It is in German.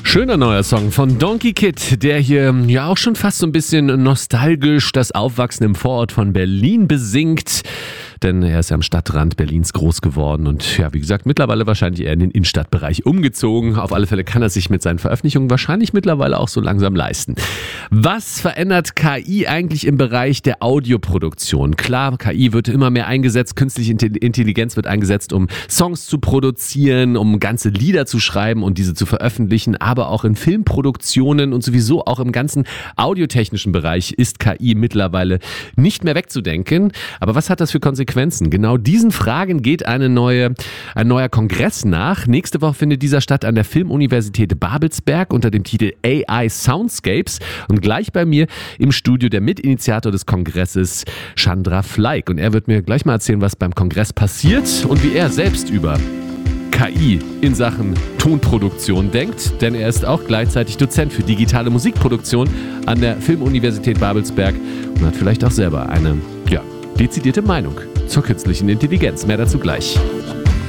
Schöner neuer Song von Donkey Kid, der hier ja auch schon fast so ein bisschen nostalgisch das Aufwachsen im Vorort von Berlin besingt. Denn er ist ja am Stadtrand Berlins groß geworden und ja, wie gesagt, mittlerweile wahrscheinlich eher in den Innenstadtbereich umgezogen. Auf alle Fälle kann er sich mit seinen Veröffentlichungen wahrscheinlich mittlerweile auch so langsam leisten. Was verändert KI eigentlich im Bereich der Audioproduktion? Klar, KI wird immer mehr eingesetzt, künstliche Intelligenz wird eingesetzt, um Songs zu produzieren, um ganze Lieder zu schreiben und diese zu veröffentlichen, aber auch in Filmproduktionen und sowieso auch im ganzen audiotechnischen Bereich ist KI mittlerweile nicht mehr wegzudenken. Aber was hat das für Konsequenzen? Genau diesen Fragen geht ein neuer Kongress nach. Nächste Woche findet dieser statt an der Filmuniversität Babelsberg unter dem Titel AI Soundscapes. Und gleich bei mir im Studio der Mitinitiator des Kongresses, Chandra Fleig. Und er wird mir gleich mal erzählen, was beim Kongress passiert und wie er selbst über KI in Sachen Tonproduktion denkt, denn er ist auch gleichzeitig Dozent für digitale Musikproduktion an der Filmuniversität Babelsberg und hat vielleicht auch selber eine dezidierte Meinung zur künstlichen Intelligenz. Mehr dazu gleich.